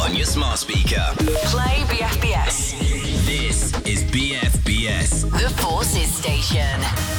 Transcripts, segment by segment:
on your smart speaker. Play BFBS. This is BFBS. The Forces Station.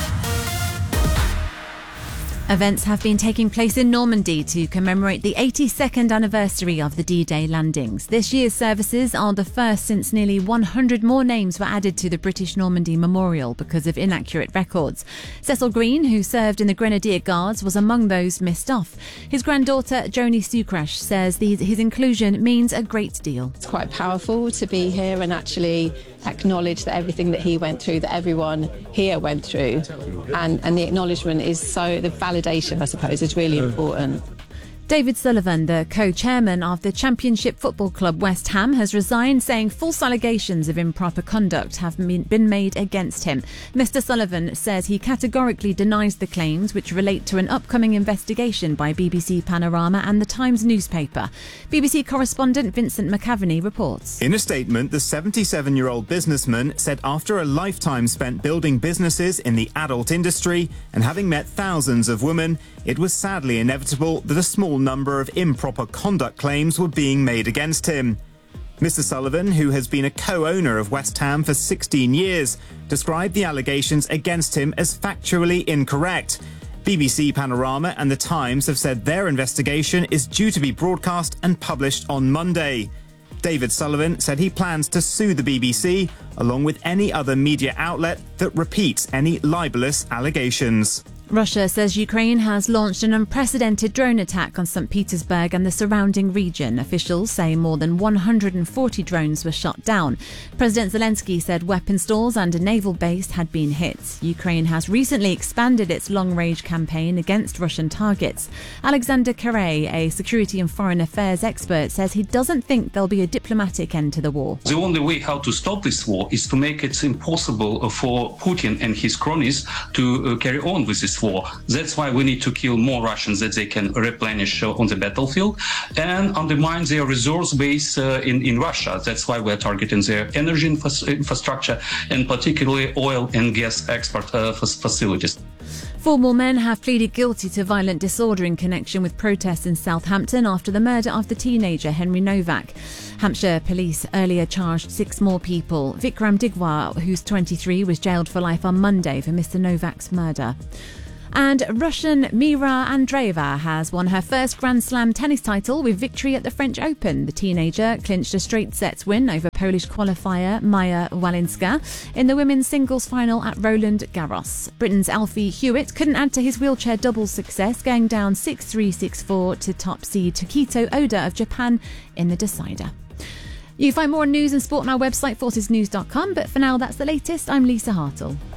Events have been taking place in Normandy to commemorate the 82nd anniversary of the D-Day landings. This year's services are the first since nearly 100 more names were added to the British Normandy Memorial because of inaccurate records. Cecil Green, who served in the Grenadier Guards, was among those missed off. His granddaughter, Joni Sucrash, says his inclusion means a great deal. It's quite powerful to be here and actually acknowledge that everything that he went through, that everyone here went through, and the acknowledgement is so, the validation, I suppose, is really important. David Sullivan, the co-chairman of the Championship football club West Ham, has resigned, saying false allegations of improper conduct have been made against him. Mr Sullivan says he categorically denies the claims, which relate to an upcoming investigation by BBC Panorama and the Times newspaper. BBC correspondent Vincent McAvaney reports. In a statement, the 77-year-old businessman said after a lifetime spent building businesses in the adult industry and having met thousands of women, it was sadly inevitable that a small number of improper conduct claims were being made against him. Mr Sullivan, who has been a co-owner of West Ham for 16 years, described the allegations against him as factually incorrect. BBC Panorama and The Times have said their investigation is due to be broadcast and published on Monday. David Sullivan said he plans to sue the BBC, along with any other media outlet that repeats any libelous allegations. Russia says Ukraine has launched an unprecedented drone attack on St. Petersburg and the surrounding region. Officials say more than 140 drones were shot down. President Zelensky said weapon stores and a naval base had been hit. Ukraine has recently expanded its long-range campaign against Russian targets. Alexander Karay, a security and foreign affairs expert, says he doesn't think there'll be a diplomatic end to the war. The only way how to stop this war is to make it impossible for Putin and his cronies to carry on with this war. That's why we need to kill more Russians that they can replenish on the battlefield and undermine their resource base in Russia. That's why we're targeting their energy infrastructure and particularly oil and gas export facilities. 4 more men have pleaded guilty to violent disorder in connection with protests in Southampton after the murder of the teenager Henry Novak. Hampshire police earlier charged 6 more people. Vikram Digwar, who's 23, was jailed for life on Monday for Mr Novak's murder. And Russian Mira Andreeva has won her first Grand Slam tennis title with victory at the French Open. The teenager clinched a straight sets win over Polish qualifier Maja Walinska in the women's singles final at Roland Garros. Britain's Alfie Hewitt couldn't add to his wheelchair doubles success, going down 6-3, 6-4 to top seed Tokito Oda of Japan in the decider. You can find more news and sport on our website, forcesnews.com, but for now that's the latest. I'm Lisa Hartle.